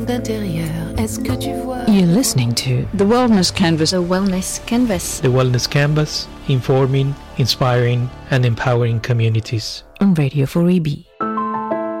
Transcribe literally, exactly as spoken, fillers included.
D'intérieur, est-ce que tu vois? You're listening to The Wellness Canvas. The Wellness Canvas. The Wellness Canvas, informing, inspiring and empowering communities. On Radio four E B.